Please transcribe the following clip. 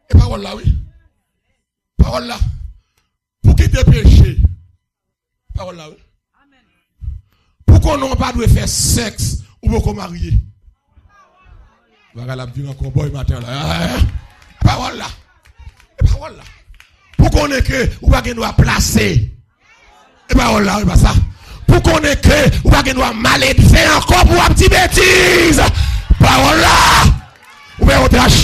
Et parole là, oui. Parole là. Pour quitter péché. Parole là, oui. Pour qu'on n'ait pas de faire sexe ou pour qu'on marie. Voilà la vie encore boy matin là. Parole là. Parole là. Pour qu'on ait que ou pas qu'on doit placer. Et parole là, c'est pas ça. Pour qu'on ait que ou pas qu'on doit malédicer encore pour une petite bêtise. Parole là. Ou bien on te